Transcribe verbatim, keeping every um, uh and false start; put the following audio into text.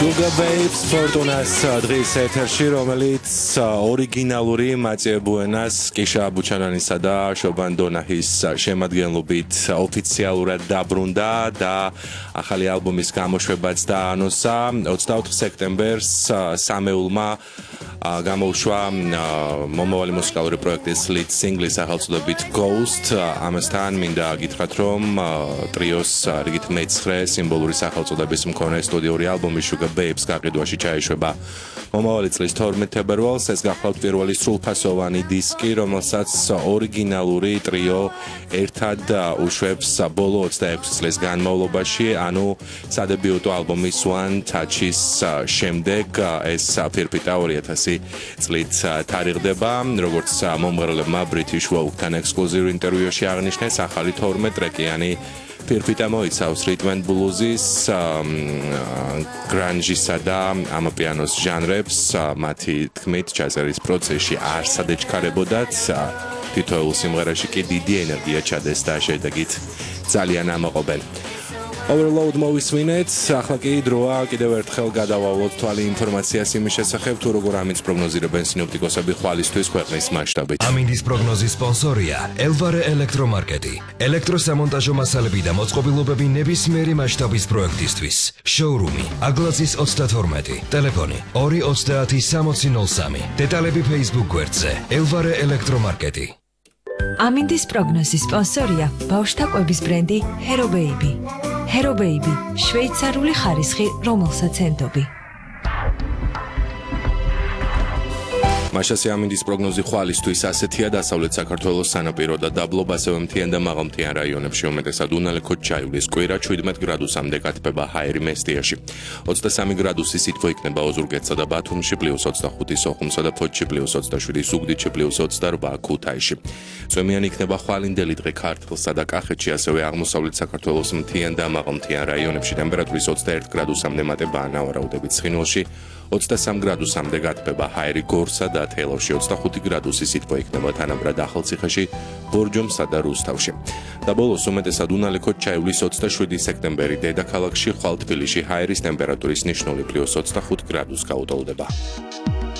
Sugar Babes Fortunas დღის ეთერში, რომელიც ორიგინალური მაწიებუენას კიშა ბუჩანანისა და შობან დონაჰის შემადგენლობით ოფიციალურად დაბრუნდა და ახალი ალბომის გამოშვებაც დაანონსა ოცდაოთხ სექტემბერს სამეულმა გამოუშვა მომავალი მუსიკალური პროექტის lead single-ის სახელწოდებით Ghost. ამასთან მინდა გითხრათ, რომ ტრიოს რიგით მეცხრე სიმბოლური სახელწოდების მქონე სტუდიური ალბომი Sugar Babes გაყიდვაში ჩაეშვება მომავალი წლის თორმეტ თებერვალს. ეს გახლავთ პირველი სრულფასოვანი დისკი, რომელსაც ორიგინალური ტრიო ერთად უშვებს ბოლო ოცდაექვსი წლის განმავლობაში, ანუ სადებიუტო ალბომის One Touch-ის შემდეგ. ეს ფირფიტა ორი ათასი წლით თარიღდება, როგორც მომღერლებმა British Vogue-თან ექსკლუზიურ ინტერვიუში აღნიშნეს, ახალი თორმეტ ტრეკიანი ფირფიტა მოიცავს rhythm and blues-ის, grunge-ისა და ამაპიანოს ჟანრებს. მათი თქმით, ჩაწერის პროცესში არ სადეჩქარებოდათ, თითოეულ სიმღერაში კი დიდი ენერგია ჩადეს და შედეგით ძალიან ამაყობენ. Overload მოვისმინეთ, ახლა კი დროა კიდევ ერთხელ გადავავლოთ თვალი ინფორმაციას იმის შესახებ, თუ როგორ ამინდის პროგნოზირებენ სინოპტიკოსები ხვალისთვის ქვეყნის მასშტაბით. ამინდის პროგნოზის სპონსორია Elvare ელექტრომარკეტი. ელექტროსამონტაჟო მასალები და მოწყობილობები ნებისმიერი მასშტაბის პროექტისთვის. შოურუმი აგლაძის ოცდათორმეტი, ტელეფონი ორი ოცდაათი სამოცი ნოლ სამი. დეტალები Facebook გვერდზე Elvare ელექტრომარკეტი. ამინდის პროგნოზის სპონსორია ბავშვთა კვების ბრენდი Hero Baby. Hero Baby, შვეიცარიული ხარისხი, რომელსაც ენდობი. მაშასე ამინდის პროგნოზი ხვალისთვის ასეთია: დასავლეთ საქართველოს სანაპირო და დაბლობ, ასევე მთიან და მაღალმთიან რაიონებში, უმეტესად უნალექოდ ჩაივლის კვირა, შვიდმეტ გრადუსამდე გათბება ჰაერი მესტიაში. ოცდასამი გრადუსი სითბო იქნება ოზურგეთსა და ბათუმში, პლუს ოცდახუთი სოხუმსა და ფოთში, პლუს ოცდაშვიდი ზუგდიდში, პლუს ოცდარვა ქუთაისში. წვიმიანი იქნება ხვალინდელი დღე ქართლსა და კახეთში, ასევე აღმოსავლეთ საქართველოს მთიან და მაღალმთიან რაიონებში ტემპერატურის ოცდაერთ გრადუსამდე მატებაა ნავარაუდებით. ცხინვალში ოცდასამ გრადუსამდე გათბება ჰაერი გორსა და თელავში, ოცდახუთი გრადუსი სითბო იქნება თანაბრად ახალციხეში, ბორჯომსა და რუსთავში. და ბოლოს უმეტესად უნალექოდ ჩაივლის ოცდაშვიდი სექტემბერი, დედაქალაქში, ხვალ თბილისში ჰაერის ტემპერატურის ნიშნული პლუს ოცდახუთი გრადუს გაუტოლდება.